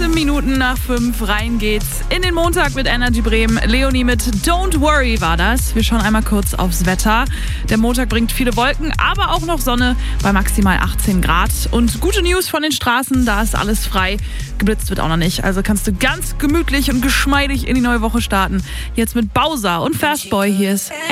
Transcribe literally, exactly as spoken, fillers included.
achtzehn Minuten nach fünf, rein geht's in den Montag mit Energy Bremen. Leonie mit Don't Worry war das. Wir schauen einmal kurz aufs Wetter. Der Montag bringt viele Wolken, aber auch noch Sonne bei maximal achtzehn Grad. Und gute News von den Straßen, da ist alles frei. Geblitzt wird auch noch nicht, also kannst du ganz gemütlich und geschmeidig in die neue Woche starten. Jetzt mit Bowser und Fastboy, hier ist